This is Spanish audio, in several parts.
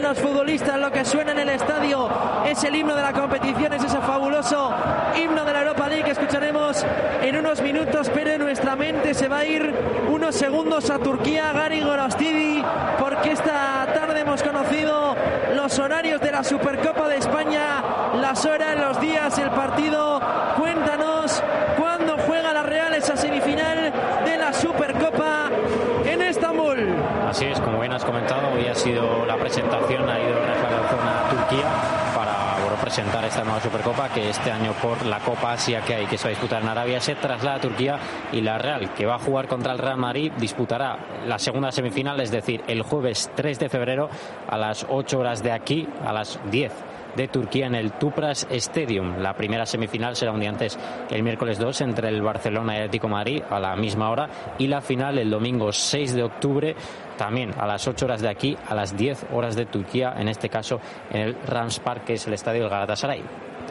salgan los futbolistas, lo que suena en el estadio es el himno de la competición, es ese fabuloso himno de la Europa League que escucharemos en unos minutos, pero en nuestra mente se va a ir unos segundos a Turquía, Gary Gorostidi, porque esta tarde hemos conocido los horarios de la Supercopa de España, las horas, los días, el partido. Cuéntanos cuándo juega la Real esa semifinal de la Supercopa en Estambul. Así es, como bien has comentado, hoy ha sido la presentación, ha ido a Turquía para presentar esta nueva Supercopa, que este año por la Copa Asia que se va a disputar en Arabia, se traslada a Turquía, y la Real, que va a jugar contra el Real Madrid, disputará la segunda semifinal, es decir, el jueves 3 de febrero a las 8 horas de aquí, a las 10 de Turquía, en el Tupras Stadium. La primera semifinal será un día antes, el miércoles 2, entre el Barcelona y el Atlético de Madrid a la misma hora, y la final el domingo 6 de octubre también a las 8 horas de aquí, a las 10 horas de Turquía, en este caso en el Rams Park, que es el estadio del Galatasaray.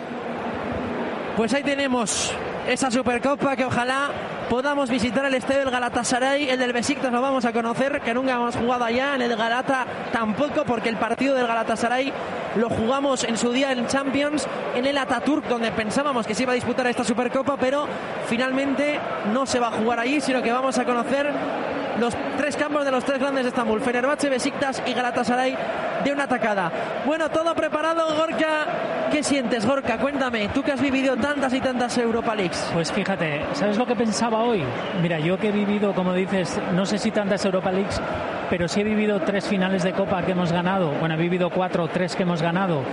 Pues ahí tenemos esa Supercopa, que ojalá podamos visitar el estadio del Galatasaray. El del Besiktas lo vamos a conocer, que nunca hemos jugado allá. En el Galata tampoco, porque el partido del Galatasaray lo jugamos en su día en Champions en el Atatürk, donde pensábamos que se iba a disputar esta Supercopa, pero finalmente no se va a jugar allí, sino que vamos a conocer los tres campos de los tres grandes de Estambul: Fenerbahce, Besiktas y Galatasaray, de una tacada. Bueno, todo preparado, Gorka. ¿Qué sientes, Gorka? Cuéntame, tú que has vivido tantas y tantas Europa Leagues. Pues fíjate, ¿sabes lo que pensaba hoy? Mira, yo que he vivido, como dices, no sé si tantas Europa Leagues, pero sí he vivido 3 finales de Copa que hemos ganado. Bueno, he vivido 4 o 3 que hemos ganado.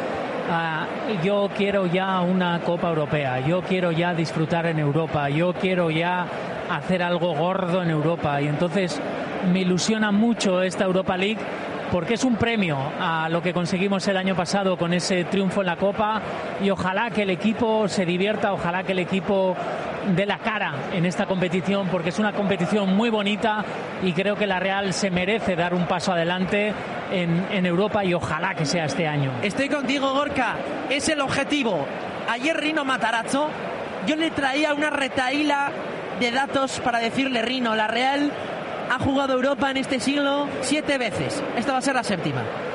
Yo quiero ya una Copa Europea, yo quiero ya disfrutar en Europa, yo quiero ya hacer algo gordo en Europa, y entonces me ilusiona mucho esta Europa League, porque es un premio a lo que conseguimos el año pasado con ese triunfo en la Copa, y ojalá que el equipo se divierta, ojalá que el equipo dé la cara en esta competición, porque es una competición muy bonita y creo que la Real se merece dar un paso adelante en Europa, y ojalá que sea este año. Estoy contigo, Gorka, es el objetivo. Ayer Rino Matarazzo, yo le traía una retahíla de datos para decirle: Rino, la Real ha jugado Europa en este siglo 7 veces. Esta va a ser la 7ª.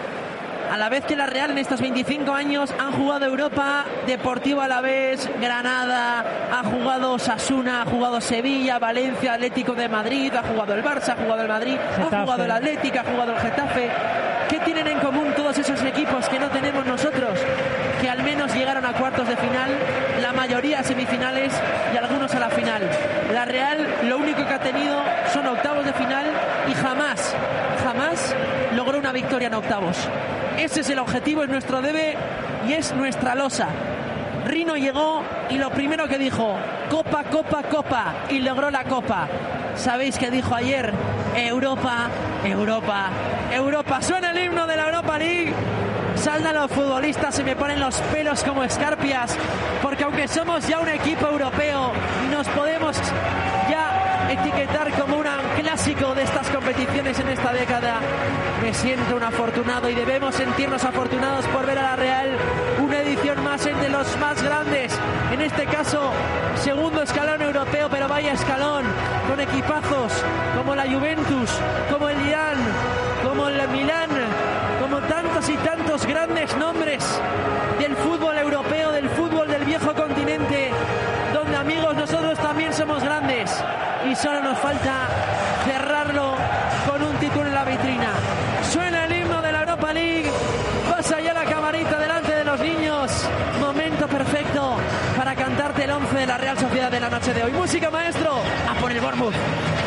A la vez que la Real en estos 25 años han jugado Europa Deportivo Alavés, Granada, ha jugado Osasuna, ha jugado Sevilla, Valencia, Atlético de Madrid, ha jugado el Barça, ha jugado el Madrid, Getafe, ha jugado el Atlético, ha jugado el Getafe. ¿Qué tienen en común todos esos equipos que no tenemos nosotros? Que al menos llegaron a cuartos de final, la mayoría a semifinales y algunos a la final. La Real lo único que ha tenido son octavos de final, y jamás logró una victoria en octavos. Ese es el objetivo, es nuestro debe y es nuestra losa. Rino llegó y lo primero que dijo: Copa, Copa, Copa, y logró la Copa. ¿Sabéis qué dijo ayer? Europa, Europa, Europa. Suena el himno de la Europa League. Salgan los futbolistas, se me ponen los pelos como escarpias, porque aunque somos ya un equipo europeo y nos podemos ya etiquetar como un clásico de estas competiciones en esta década, me siento un afortunado, y debemos sentirnos afortunados por ver a la Real una edición más entre los más grandes, en este caso segundo escalón europeo, pero vaya escalón, con equipazos como la Juventus, como el Irán, como el Milán, como tantos y tantos grandes nombres del fútbol europeo, del fútbol del viejo continente, donde, amigos, nosotros también somos grandes, y solo nos falta cerrarlo con un título en la vitrina. Suena el himno de la Europa League, pasa ya la camarita delante de los niños, momento perfecto para cantarte el 11 de la Real Sociedad de la noche de hoy. Música, maestro, a por el Bournemouth.